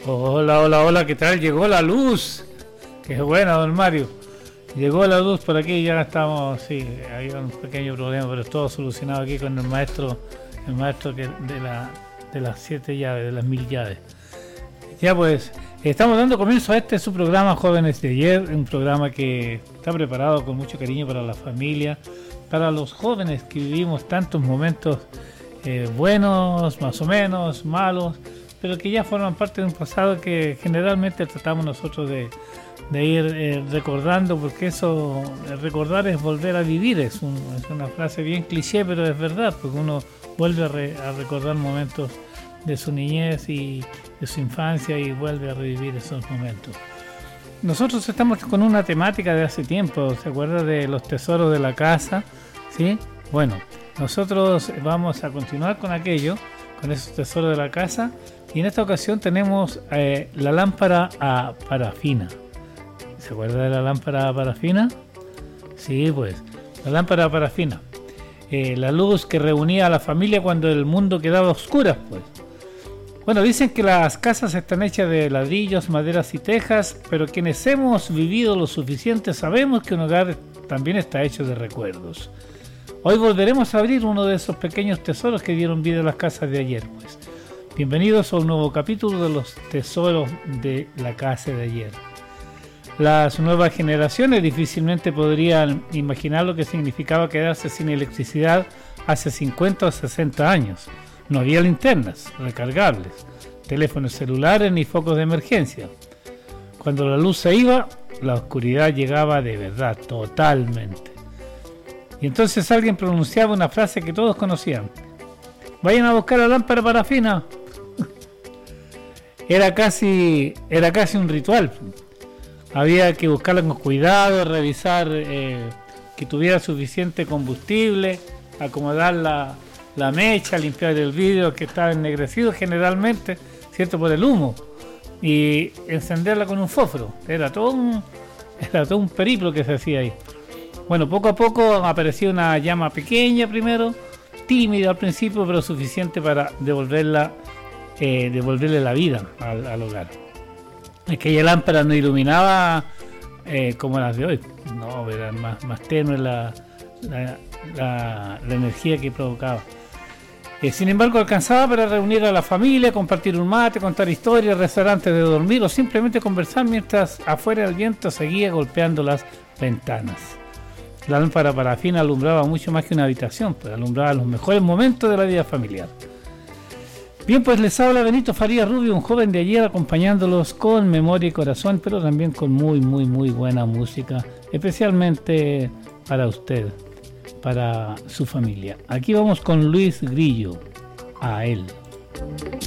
Hola, hola, hola, ¿qué tal? Llegó la luz. Qué buena, don Mario. Llegó la luz por aquí, ya estamos, sí, había un pequeño problema, pero es todo solucionado aquí con el maestro que de las 7 llaves, de las 1000 llaves. Ya pues, estamos dando comienzo a su programa Jóvenes de Ayer, un programa que está preparado con mucho cariño para la familia, para los jóvenes que vivimos tantos momentos buenos, más o menos, malos, pero que ya forman parte de un pasado que generalmente tratamos nosotros de ir recordando, porque eso, recordar es volver a vivir, es una frase bien cliché, pero es verdad, porque uno vuelve a recordar momentos de su niñez y de su infancia y vuelve a revivir esos momentos. Nosotros estamos con una temática de hace tiempo, ¿se acuerda de los tesoros de la casa? ¿Sí? Bueno, nosotros vamos a continuar con aquello, con esos tesoros de la casa, y en esta ocasión tenemos la lámpara a parafina. ¿Se acuerda de la lámpara a parafina? Sí, pues, la lámpara a parafina. La luz que reunía a la familia cuando el mundo quedaba a oscuras, pues. Bueno, dicen que las casas están hechas de ladrillos, maderas y tejas, pero quienes hemos vivido lo suficiente sabemos que un hogar también está hecho de recuerdos. Hoy volveremos a abrir uno de esos pequeños tesoros que dieron vida a las casas de ayer, pues. Bienvenidos a un nuevo capítulo de los tesoros de la casa de ayer. Las nuevas generaciones difícilmente podrían imaginar lo que significaba quedarse sin electricidad hace 50 o 60 años. No había linternas recargables, teléfonos celulares ni focos de emergencia. Cuando la luz se iba, la oscuridad llegaba de verdad, totalmente. Y entonces alguien pronunciaba una frase que todos conocían. Vayan a buscar la lámpara parafina. Era casi un ritual. Había que buscarla con cuidado, revisar que tuviera suficiente combustible, acomodar la mecha, limpiar el vidrio que estaba ennegrecido generalmente, ¿cierto?, por el humo, y encenderla con un fósforo. Era todo un periplo que se hacía ahí. Bueno, poco a poco apareció una llama pequeña primero, tímida al principio, pero suficiente para devolverle la vida al hogar. Aquella lámpara no iluminaba como las de hoy, no, era más tenue la energía que provocaba. Sin embargo, alcanzaba para reunir a la familia, compartir un mate, contar historias, rezar antes de dormir o simplemente conversar mientras afuera el viento seguía golpeando las ventanas. La lámpara parafina alumbraba mucho más que una habitación, pues alumbraba los mejores momentos de la vida familiar. Bien, pues les habla Benito Farías Rubio, un joven de ayer, acompañándolos con memoria y corazón, pero también con muy, muy, muy buena música, especialmente para usted, para su familia. Aquí vamos con Luis Grillo, a él.